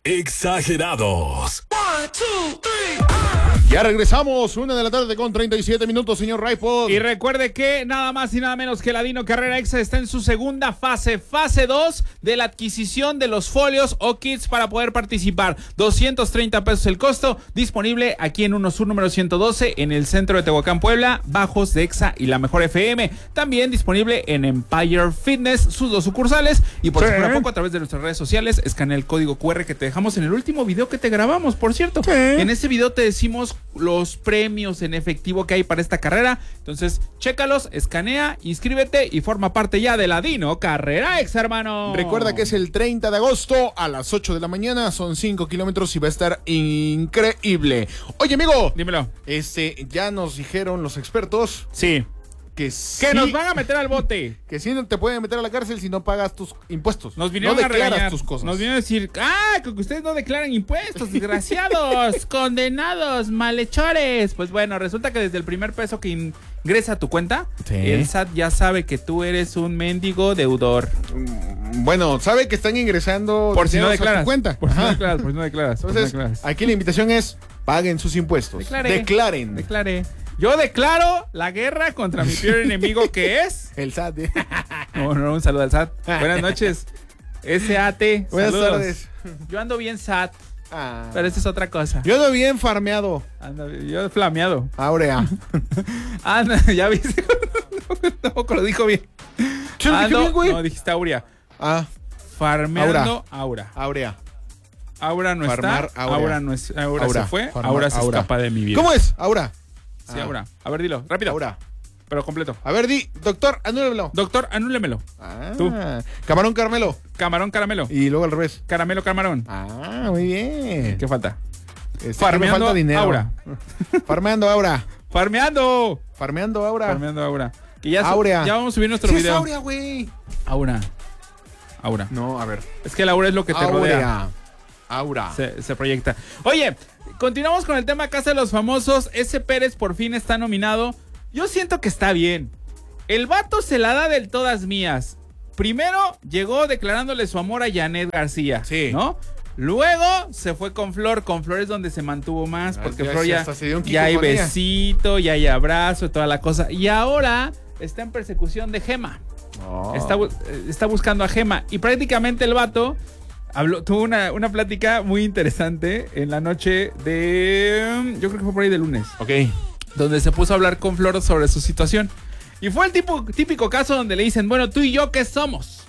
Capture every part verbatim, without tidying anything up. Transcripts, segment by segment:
exagerados. One, two, three, Ya regresamos, una de la tarde con treinta y siete minutos, señor Raipod. Y recuerde que nada más y nada menos que Ladino Carrera Exa está en su segunda fase, fase dos de la adquisición de los folios o kits para poder participar. doscientos treinta pesos el costo, disponible aquí en UNOSUR número ciento doce, en el centro de Tehuacán, Puebla, bajos de Exa y la Mejor F M. También disponible en Empire Fitness, sus dos sucursales. Y por sí. si fuera poco, a través de nuestras redes sociales, escanea el código cu erre que te dejamos en el último video que te grabamos, por cierto. Sí. En ese video te decimos los premios en efectivo que hay para esta carrera. Entonces, chécalos, escanea, inscríbete y forma parte ya de Ladino Carrera Exa, hermano. Recuerda que es el treinta de agosto a las ocho de la mañana. Son cinco kilómetros y va a estar increíble. Oye, amigo. Dímelo. Este, ya nos dijeron los expertos. Sí. Que, sí, que nos van a meter al bote. Que sí te pueden meter a la cárcel si no pagas tus impuestos. Nos vinieron no a regañar tus cosas. Nos vinieron a decir, ah, que ustedes no declaran impuestos, desgraciados, condenados, malhechores. Pues bueno, resulta que desde el primer peso que ingresa a tu cuenta, sí. el S A T ya sabe que tú eres un mendigo deudor. Bueno, sabe que están ingresando por si no declaras a tu cuenta. Por si no declaras, por si no declaras. Entonces, no declaras. Aquí la invitación es, paguen sus impuestos. Declaré, Declaren. Declare. Yo declaro la guerra contra mi peor enemigo, que es... el S A T. No, no, un saludo al S A T. Buenas noches. S A T. Buenas saludos. tardes. Yo ando bien S A T. Ah. Pero esa es otra cosa. Yo ando bien farmeado. Ando, yo flameado. Aurea. Anda, ya viste. Tampoco lo dijo bien. ¿Qué lo dije bien, güey? No, dijiste Aurea. Ah. Farmeando Aura. Aurea. Aura no Farmar, está. Aurea. Aura no es. Aura, Aura se fue. Farmar, Aura se Aura. escapa de mi vida. ¿Cómo es? Aura. Sí, ah. Aura. A ver, dilo. Rápido. Aura. Pero completo. A ver, di, doctor, anúlemelo. Doctor, anúlemelo. Ah. Tú. Camarón, caramelo. Camarón, caramelo. Y luego al revés. Caramelo, camarón. Ah, muy bien. ¿Qué falta? Este, Farmeando me falta dinero. Aura. Farmeando Aura. Farmeando. Farmeando Aura. Farmeando Aura. Que ya, Aurea. ya vamos a subir nuestro sí video. Es Aurea, güey. Aura. Aura. No, a ver. Es que el aura es lo que te Aurea. rodea. Aura. Se, se proyecta. Oye, continuamos con el tema Casa de los Famosos. S. Pérez por fin está nominado. Yo siento que está bien. El vato se la da del todas mías. Primero llegó declarándole su amor a Janet García. Sí. ¿No? Luego se fue con Flor. Con Flor es donde se mantuvo más. Porque ya, Flor ya, ya hay besito, ya hay abrazo y toda la cosa. Y ahora está en persecución de Gema. Oh. Está, está buscando a Gema. Y prácticamente el vato habló, tuvo una, una plática muy interesante en la noche de... Yo creo que fue por ahí de lunes. Ok. Donde se puso a hablar con Flor sobre su situación. Y fue el tipo, típico caso donde le dicen, bueno, tú y yo, ¿qué somos?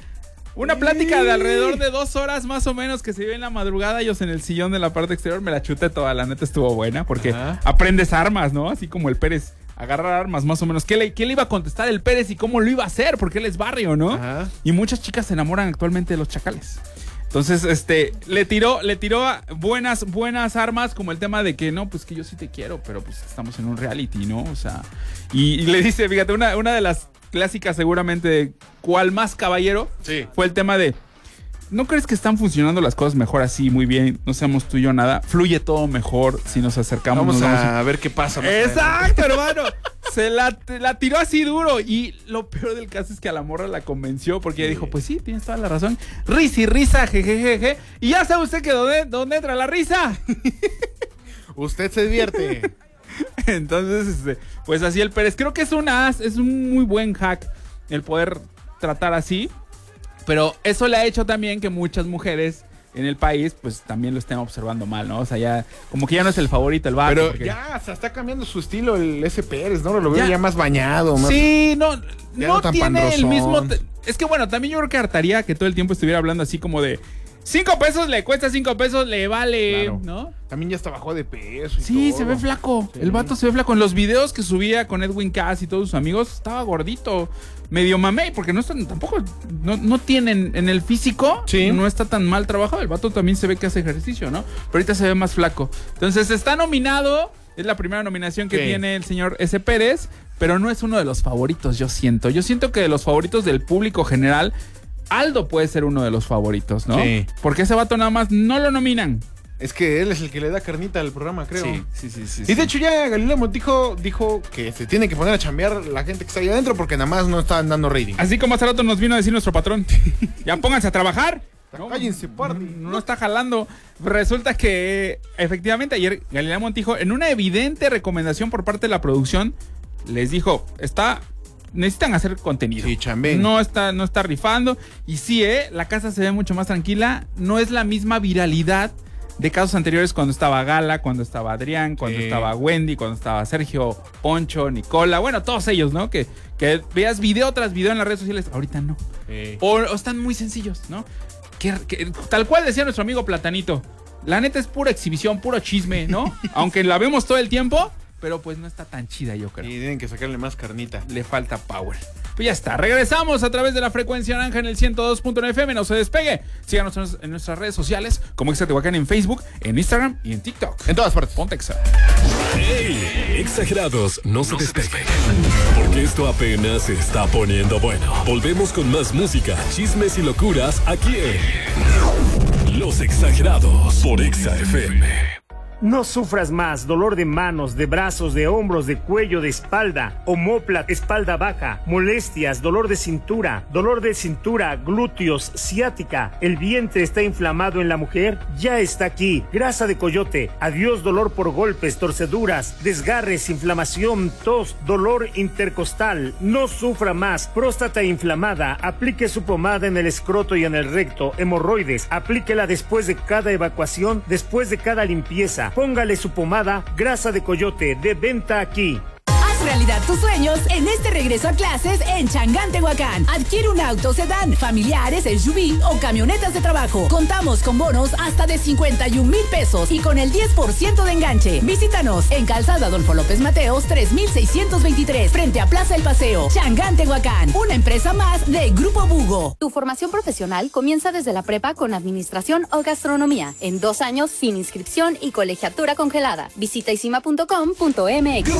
Una plática de alrededor de dos horas más o menos que se dio en la madrugada. Ellos en el sillón de la parte exterior. Me la chuté toda, la neta estuvo buena. Porque Ajá. aprendes armas, ¿no? Así como el Pérez. Agarrar armas más o menos. ¿Qué le, ¿Qué le iba a contestar el Pérez y cómo lo iba a hacer? Porque él es barrio, ¿no? Ajá. Y muchas chicas se enamoran actualmente de los chacales. Entonces, este, le tiró, le tiró buenas, buenas armas, como el tema de que no, pues que yo sí te quiero, pero pues estamos en un reality, ¿no? O sea, y, y le dice, fíjate, una, una de las clásicas seguramente de cuál más caballero, sí. fue el tema de, ¿no crees que están funcionando las cosas mejor así, muy bien? No seamos tú y yo nada. Fluye todo mejor si nos acercamos. Vamos, nos a, vamos a ver qué pasa. Exacto, hermano. Se la, la tiró así duro. Y lo peor del caso es que a la morra la convenció. Porque sí. ella dijo, pues sí, tienes toda la razón. Risa y risa, jejejeje. Y ya sabe usted que dónde, dónde entra la risa. Usted se divierte. Entonces, este, pues así el Pérez. Creo que es un as, es un muy buen hack el poder tratar así. Pero eso le ha hecho también que muchas mujeres en el país, pues también lo estén observando mal, ¿no? O sea, ya, como que ya no es el favorito el vato. Pero porque... ya, o sea, está cambiando su estilo el S. Pérez, ¿no? Lo veo ya, ya más bañado, más... Sí, no, no, no tiene pandrosón. El mismo... Te... Es que bueno, también yo creo que hartaría que todo el tiempo estuviera hablando así como de... Cinco pesos le cuesta, cinco pesos le vale, claro. ¿no? También ya hasta bajó de peso y Sí, todo. se ve flaco. Sí. El vato se ve flaco. En los videos que subía con Edwin Cass y todos sus amigos, estaba gordito. Medio mamey, porque no están, tampoco, no, no tienen en el físico, sí. no está tan mal trabajado. El vato también se ve que hace ejercicio, ¿no? Pero ahorita se ve más flaco. Entonces está nominado, es la primera nominación que sí. tiene el señor S. Pérez, pero no es uno de los favoritos, yo siento. Yo siento que de los favoritos del público general, Aldo puede ser uno de los favoritos, ¿no? Sí. Porque ese vato nada más no lo nominan. Es que él es el que le da carnita al programa, creo. Sí, sí, sí. sí y de sí. hecho ya Galileo Montijo dijo que se tiene que poner a chambear la gente que está ahí adentro porque nada más no están dando rating. Así como hace rato nos vino a decir nuestro patrón. Ya pónganse a trabajar. No, Cállense, party. No, no está jalando. Resulta que efectivamente ayer Galilea Montijo, en una evidente recomendación por parte de la producción, les dijo, está, necesitan hacer contenido. Sí, chambén. No está, no está rifando. Y sí, eh, la casa se ve mucho más tranquila. No es la misma viralidad de casos anteriores cuando estaba Gala, cuando estaba Adrián, cuando sí. estaba Wendy, cuando estaba Sergio, Poncho, Nicola, bueno, todos ellos, ¿no? Que, que veas video tras video en las redes sociales. Ahorita no. Sí. O, o están muy sencillos, ¿no? Que, que, tal cual decía nuestro amigo Platanito, la neta es pura exhibición, puro chisme, ¿no? Aunque la vemos todo el tiempo, pero pues no está tan chida, yo creo. Y tienen que sacarle más carnita. Le falta power. Pues ya está, regresamos a través de la frecuencia naranja en el ciento dos punto nueve F M, no se despegue. Síganos en nuestras redes sociales, como Exa Tehuacán en Facebook, en Instagram y en TikTok. En todas partes. Ponte Exa. ¡Ey! Exagerados, no, no se despeguen. Porque esto apenas se está poniendo bueno. Volvemos con más música, chismes y locuras aquí en Los Exagerados por Exa F M. No sufras más dolor de manos, de brazos, de hombros, de cuello, de espalda, omóplata, espalda baja, molestias, dolor de cintura, dolor de cintura, glúteos, ciática, el vientre está inflamado en la mujer, ya está aquí. Grasa de coyote, adiós dolor por golpes, torceduras, desgarres, inflamación, tos, dolor intercostal. No sufra más. Próstata inflamada, aplique su pomada en el escroto y en el recto. Hemorroides, aplíquela después de cada evacuación, después de cada limpieza. Póngale su pomada Grasa de Coyote, de venta aquí. Haz realidad tus sueños en este regreso a clases en Changán, Tehuacán. Adquiere un auto sedán, familiares, S U V o camionetas de trabajo. Contamos con bonos hasta de cincuenta y un mil pesos y con el diez por ciento de enganche. Visítanos en Calzada Adolfo López Mateos, tres mil seiscientos veintitrés, frente a Plaza El Paseo. Changán, Tehuacán, una empresa más de Grupo Bugo. Tu formación profesional comienza desde la prepa con administración o gastronomía. En dos años sin inscripción y colegiatura congelada. Visita isima punto com punto m x.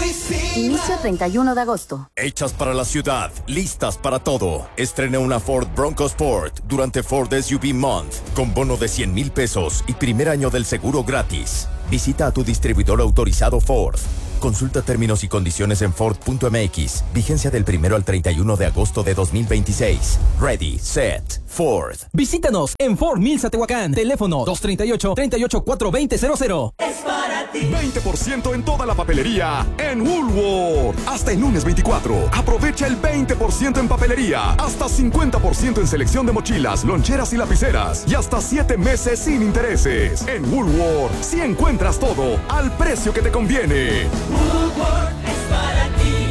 Inicio treinta y uno de agosto. Hechas para la ciudad, listas para todo. Estrena una Ford Bronco Sport durante Ford S U V Month con bono de cien mil pesos y primer año del seguro gratis. Visita a tu distribuidor autorizado Ford. Consulta términos y condiciones en Ford punto m x. Vigencia del primero al treinta y uno de agosto de dos mil veintiséis. Ready, set, Ford. Visítanos en Ford Milsa Tehuacán. Teléfono dos tres ocho, tres ocho cuatro, dos cero cero cero. Es para ti. veinte por ciento en toda la papelería en Woolworth. Hasta el lunes veinticuatro. Aprovecha el veinte por ciento en papelería. Hasta cincuenta por ciento en selección de mochilas, loncheras y lapiceras. Y hasta siete meses sin intereses. En Woolworth, si encuentras todo al precio que te conviene. Woolworth es para ti.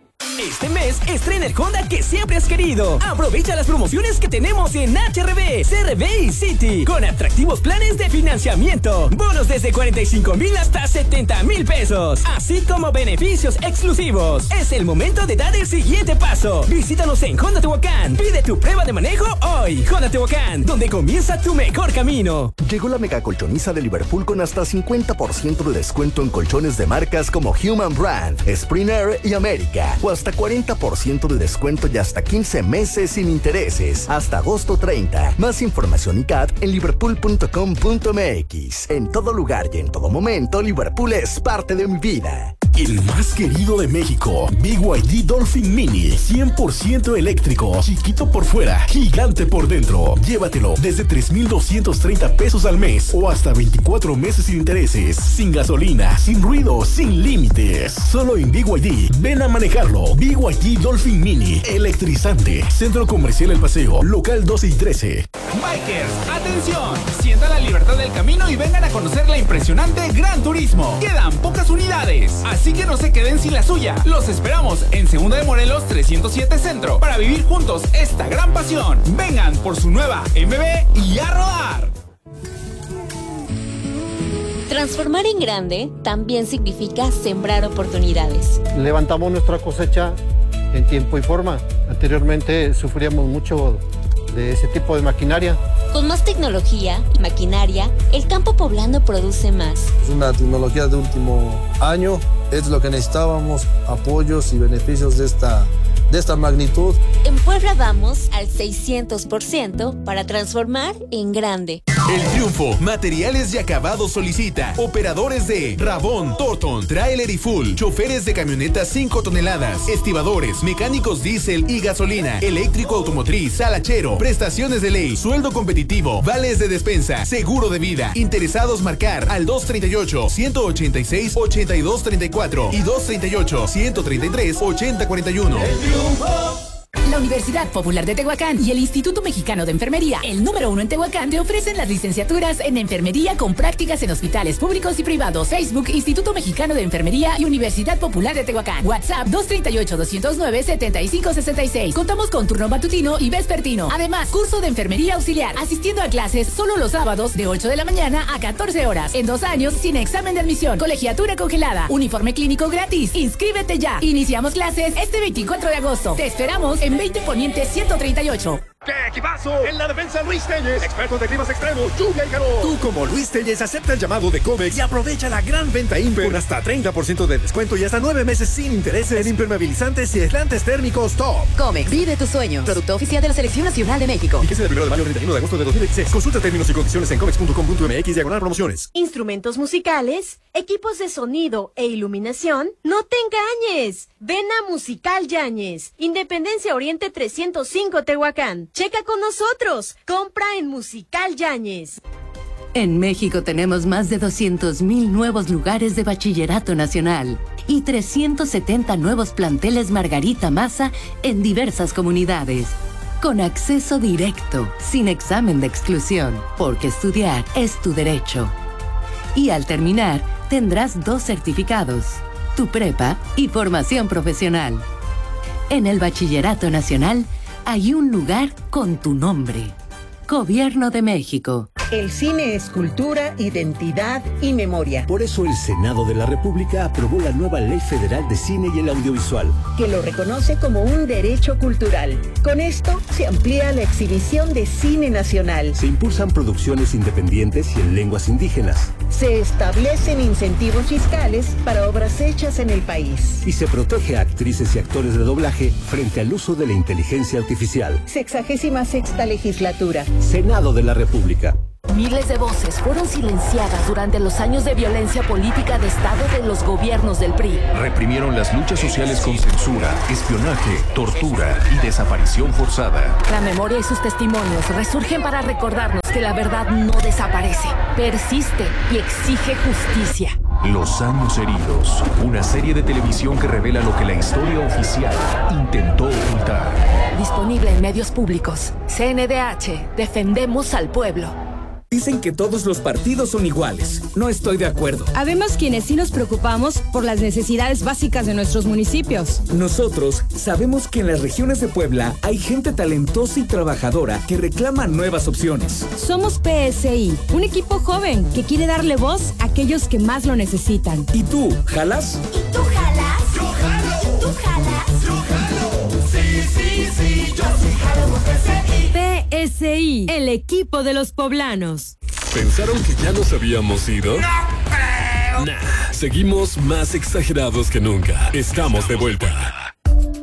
Este mes estrena el Honda que siempre has querido. Aprovecha las promociones que tenemos en H R B, C R B y City con atractivos planes de financiamiento. Bonos desde cuarenta y cinco mil hasta setenta mil pesos, así como beneficios exclusivos. Es el momento de dar el siguiente paso. Visítanos en Honda Tehuacán. Pide tu prueba de manejo hoy. Honda Tehuacán, donde comienza tu mejor camino. Llegó la mega colchoniza de Liverpool con hasta cincuenta por ciento de descuento en colchones de marcas como Human Brand, Springer y América. O hasta cuarenta por ciento de descuento y hasta quince meses sin intereses. Hasta agosto treinta. Más información y C A T en liverpool punto com punto m x. En todo lugar y en todo momento, Liverpool es parte de mi vida. El más querido de México, B Y D Dolphin Mini, cien por ciento eléctrico, chiquito por fuera, gigante por dentro. Llévatelo desde tres mil doscientos treinta pesos al mes o hasta veinticuatro meses sin intereses, sin gasolina, sin ruido, sin límites. Solo en B Y D, ven a manejarlo. B Y D Dolphin Mini, electrizante. Centro Comercial El Paseo, local doce y trece. Bikers, atención, sientan la libertad del camino y vengan a conocer la impresionante Gran Turismo. Quedan pocas unidades, así que no se queden sin la suya. Los esperamos en Segunda de Morelos trescientos siete Centro para vivir juntos esta gran pasión. Vengan por su nueva M B y a rodar. Transformar en grande también significa sembrar oportunidades. Levantamos nuestra cosecha en tiempo y forma. Anteriormente sufríamos mucho de ese tipo de maquinaria. Con más tecnología y maquinaria, el campo poblano produce más. Es una tecnología de último año, es lo que necesitábamos, apoyos y beneficios de esta, de esta magnitud. En Puebla vamos al seiscientos por ciento para transformar en grande. El Triunfo, materiales y acabados solicita. Operadores de Rabón, Torton, Trailer y Full. Choferes de camionetas cinco toneladas. Estibadores, mecánicos diésel y gasolina. Eléctrico automotriz, salachero. Prestaciones de ley, sueldo competitivo, vales de despensa, seguro de vida. Interesados marcar al dos treinta y ocho, ciento ochenta y seis, ochenta y dos treinta y cuatro y dos treinta y ocho, ciento treinta y tres, ochenta cuarenta y uno. El Triunfo. La Universidad Popular de Tehuacán y el Instituto Mexicano de Enfermería, el número uno en Tehuacán, te ofrecen las licenciaturas en enfermería con prácticas en hospitales públicos y privados. Facebook, Instituto Mexicano de Enfermería y Universidad Popular de Tehuacán. WhatsApp dos treinta y ocho, doscientos nueve, setenta y cinco sesenta y seis. Contamos con turno matutino y vespertino. Además, curso de enfermería auxiliar, asistiendo a clases solo los sábados de ocho de la mañana a catorce horas. En dos años, sin examen de admisión, colegiatura congelada, uniforme clínico gratis. Inscríbete ya. Iniciamos clases este veinticuatro de agosto. Te esperamos en veinte Poniente ciento treinta y ocho. ¡Qué equipazo! En la defensa Luis Telles, experto de climas extremos, lluvia y calor. Tú como Luis Telles acepta el llamado de Comex y aprovecha la gran venta Imper con hasta treinta por ciento de descuento y hasta nueve meses sin intereses en impermeabilizantes y aislantes térmicos top. Comex, vive tus sueños. Producto oficial de la Selección Nacional de México. Vigencia del primero de mayo al treinta y uno de agosto de dos mil dieciséis. Consulta términos y condiciones en comex punto com punto m x diagonal promociones. Instrumentos musicales, equipos de sonido e iluminación. ¡No te engañes! Ven a Musical Yáñez, Independencia Oriente trescientos cinco Tehuacán. Checa con nosotros. Compra en Musical Yáñez. En México tenemos más de doscientos mil nuevos lugares de bachillerato nacional y trescientos setenta nuevos planteles Margarita Maza en diversas comunidades. Con acceso directo, sin examen de exclusión, porque estudiar es tu derecho. Y al terminar, tendrás dos certificados, tu prepa y formación profesional. En el Bachillerato Nacional hay un lugar con tu nombre. Gobierno de México. El cine es cultura, identidad y memoria. Por eso el Senado de la República aprobó la nueva Ley Federal de Cine y el Audiovisual, que lo reconoce como un derecho cultural. Con esto se amplía la exhibición de cine nacional. Se impulsan producciones independientes y en lenguas indígenas. Se establecen incentivos fiscales para obras hechas en el país. Y se protege a actrices y actores de doblaje frente al uso de la inteligencia artificial. Sexagésima sexta legislatura. Senado de la República. Miles de voces fueron silenciadas durante los años de violencia política de Estado de los gobiernos del P R I. Reprimieron las luchas sociales con censura, espionaje, tortura y desaparición forzada. La memoria y sus testimonios resurgen para recordarnos que la verdad no desaparece, persiste y exige justicia. Los años heridos, una serie de televisión que revela lo que la historia oficial intentó ocultar. Disponible en medios públicos. C N D H, defendemos al pueblo. Dicen que todos los partidos son iguales. No estoy de acuerdo. Habemos quienes sí nos preocupamos por las necesidades básicas de nuestros municipios. Nosotros sabemos que en las regiones de Puebla hay gente talentosa y trabajadora que reclama nuevas opciones. Somos P S I, un equipo joven que quiere darle voz a aquellos que más lo necesitan. ¿Y tú, jalas? ¿Y tú jalas? Yo jalo. ¿Y tú jalas? Yo jalo. Sí, sí, sí, yo sí jalo P S I. P S I, el equipo de los poblanos. ¿Pensaron que ya nos habíamos ido? ¡No creo! Nah, seguimos más exagerados que nunca. Estamos de vuelta.